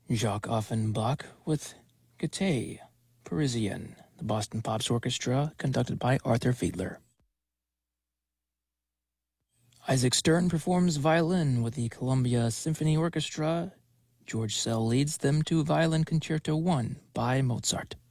Jacques Offenbach with Gaîté Parisienne, the Boston Pops Orchestra, conducted by Arthur Fiedler. Isaac Stern performs violin with the Columbia Symphony Orchestra. George Szell leads them to Violin Concerto 1 by Mozart.